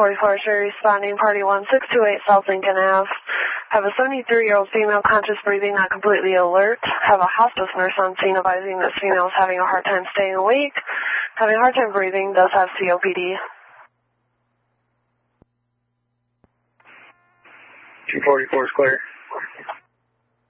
244 Sherry responding, party 1628 South Lincoln Ave. Have a 73-year-old female conscious breathing, not completely alert. Have a hospice nurse on scene advising this female is having a hard time staying awake, having a hard time breathing, does have COPD. 244 is clear.